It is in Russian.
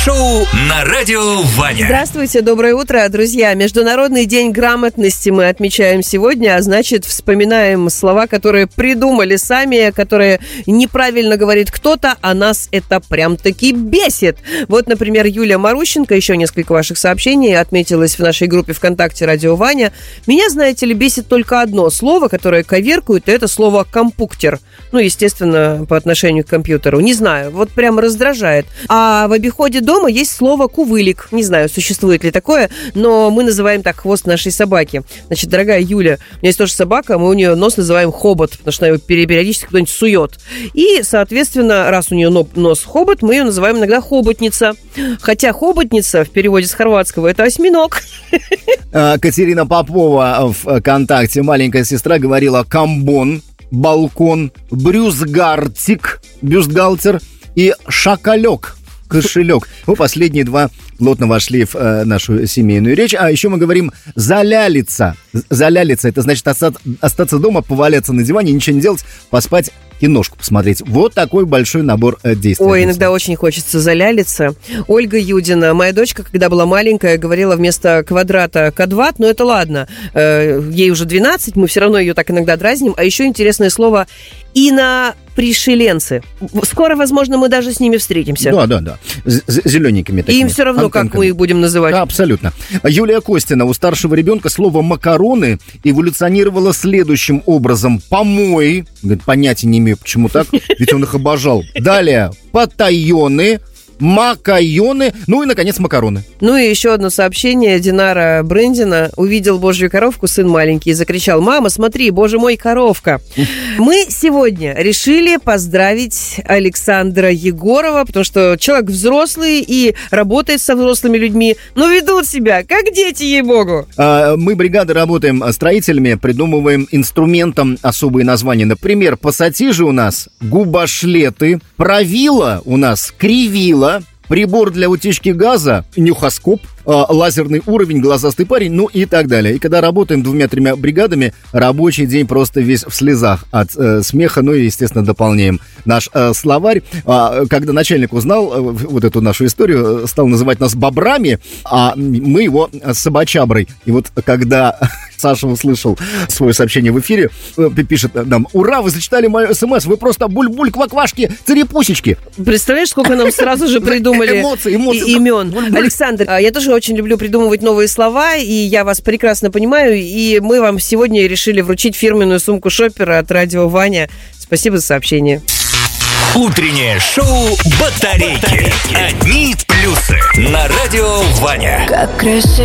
шоу на радио Ваня. Здравствуйте, доброе утро, друзья. Международный день грамотности мы отмечаем сегодня, а значит, вспоминаем слова, которые придумали сами, которые неправильно говорит кто-то, а нас это прям-таки бесит. Вот, например, Юлия Марущенко, еще несколько ваших сообщений, отметилась в нашей группе ВКонтакте «Радио Ваня». Меня, знаете ли, бесит только одно слово, которое коверкует, и это слово «компуктер». Ну, естественно, по отношению к компьютеру. Не знаю, вот прям раздражает. А в обиходе дома есть слово «кувылик». Не знаю, существует ли такое, но мы называем так хвост нашей собаки. Значит, дорогая Юля, у меня есть тоже собака, мы у нее нос называем хобот, потому что она его периодически кто-нибудь сует. И, соответственно, раз у нее нос хобот, мы ее называем иногда хоботница. Хотя хоботница в переводе с хорватского – это осьминог. Катерина Попова в ВКонтакте, маленькая сестра, говорила «камбон», «балкон», «брюстгартик», «бюстгальтер» и «шакалек». Кошелек. Ну, последние два плотно вошли в нашу семейную речь. А еще мы говорим «залялиться». «Залялиться» — это значит остаться дома, поваляться на диване, ничего не делать, поспать, киношку посмотреть. Вот такой большой набор действий. Ой, иногда очень хочется залялиться. Ольга Юдина. Моя дочка, когда была маленькая, говорила вместо квадрата квадрат, но это ладно. Ей уже 12, мы все равно ее так иногда дразним. А еще интересное слово инопришеленцы. Скоро, возможно, мы даже с ними встретимся. Да. Зелененькими такими. И им все равно, антенками. Как мы их будем называть. Да, абсолютно. Юлия Костина. У старшего ребенка слово «макароны» эволюционировало следующим образом. Помои. Говорит, понятия не имею, почему так. Ведь он их обожал. Далее. Паттайоны. Макайоны, ну и, наконец, макароны. Ну и еще одно сообщение. Динара Брендина. Увидел божью коровку сын маленький и закричал: «Мама, смотри, боже мой, коровка». Мы сегодня решили поздравить Александра Егорова, потому что человек взрослый и работает со взрослыми людьми, но ведут себя как дети, ей-богу. Мы, бригады, работаем строителями, придумываем инструментам особые названия. Например, пассатижи у нас губошлеты, правила у нас кривила, прибор для утечки газа, нюхоскоп, лазерный уровень, глазастый парень, ну и так далее. И когда работаем 2-3 бригадами, рабочий день просто весь в слезах от смеха, ну и, естественно, дополняем наш словарь. Когда начальник узнал вот эту нашу историю, стал называть нас бобрами, а мы его собачаброй. И вот когда Саша услышал свое сообщение в эфире, пишет нам: «Ура, вы зачитали мою СМС, вы просто буль-буль, кваквашки, царепусечки». Представляешь, сколько нам сразу же придумали имен. Александр, я тоже очень люблю придумывать новые слова, и я вас прекрасно понимаю, и мы вам сегодня решили вручить фирменную сумку шопера от «Радио Ваня». Спасибо за сообщение. Утреннее шоу «Батарейки». Одни плюсы на «Радио Ваня». Как красиво.